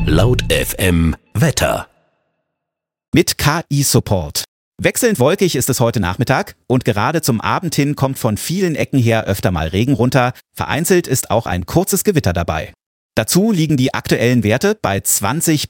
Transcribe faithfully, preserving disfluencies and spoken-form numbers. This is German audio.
Laut F M Wetter. Mit K I-Support. Wechselnd wolkig ist es heute Nachmittag und gerade zum Abend hin kommt von vielen Ecken her öfter mal Regen runter. Vereinzelt ist auch ein kurzes Gewitter dabei. Dazu liegen die aktuellen Werte bei zwanzig